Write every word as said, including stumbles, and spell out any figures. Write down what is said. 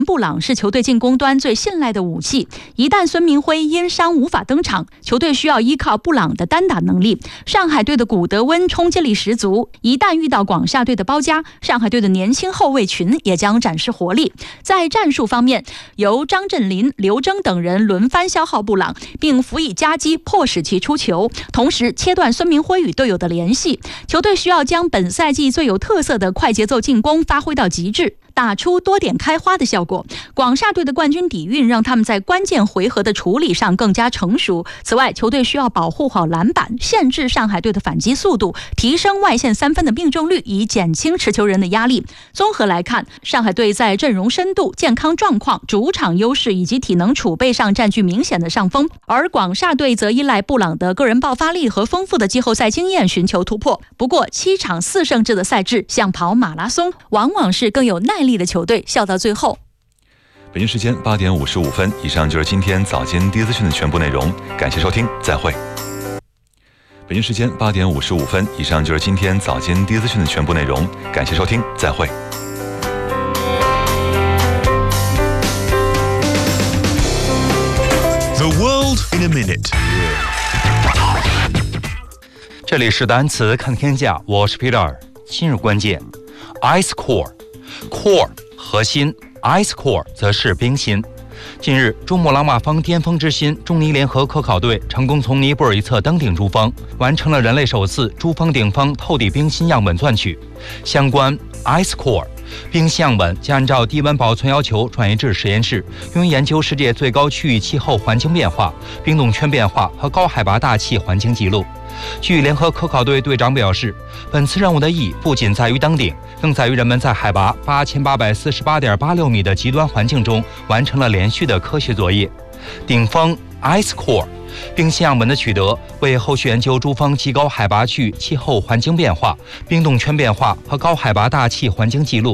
布朗是球队进攻端最信赖的武器，一旦孙铭徽因伤无法登场，球队需要依靠布朗的单打能力。上海队的古德温冲击力十足，一旦遇到广厦队的包夹，上海队的年轻后卫群也将展示活力。在战术方面，由张镇麟、刘铮等人轮番消耗布朗，并辅以夹击迫使其出球，同时切断孙铭徽与队友的联系。球队需要将本赛季最有特色的快节奏进攻发挥到极致，打出多点开花的效果。广厦队的冠军底蕴让他们在关键回合的处理上更加成熟。此外，球队需要保护好篮板，限制上海队的反击速度，提升外线三分的命中率，以减轻持球人的压力。综合来看，上海队在阵容深度、健康状况、主场优势以及体能储备上占据明显的上风，而广厦队则依赖布朗的个人爆发力和丰富的季后赛经验寻求突破。不过，七场四胜制的赛制像跑马拉松，往往是更有耐力的球队笑到最后。 北京时间八点五十五分，以上就是今天早间第一资讯的全部内容，感谢收听，再会。北京时间八点五十五分，以上就是今天早间第一资讯的全部内容，感谢收听，再会。 The world in a minute。 这里是单词看天下，我是 Peter。今日关键 ，ice core，core 核心 ，ice core 则是冰心。近日，珠穆朗玛峰巅峰之心中尼联合科考队成功从尼泊尔一侧登顶珠峰，完成了人类首次珠峰顶峰透底冰心样本钻取。相关 ice core冰心样本将按照低温保存要求转移至实验室，用于研究世界最高区域气候环境变化、冰冻圈变化和高海拔大气环境记录。据联合科考队队长表示，本次任务的意义不仅在于登顶，更在于人们在海拔八千八百四十八点八六米的极端环境中完成了连续的科学作业。顶峰 ice core冰心样本的取得，为后续研究珠峰极高海拔区气候环境变化、冰冻圈变化和高海拔大气环境记录